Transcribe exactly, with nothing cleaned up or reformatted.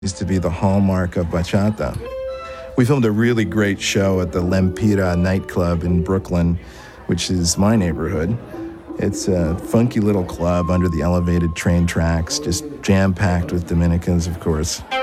used to be the hallmark of bachata. We filmed a really great show at the Lempira nightclub in Brooklyn, which is my neighborhood. It's a funky little club under the elevated train tracks, just jam-packed with Dominicans, of course.